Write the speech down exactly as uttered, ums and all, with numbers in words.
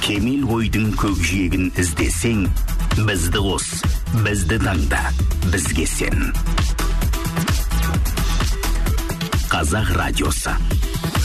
Кемел ойдың көкжиегін іздесең, бізді қос, бізді таңда, бізге сен. Қазақ радиосы.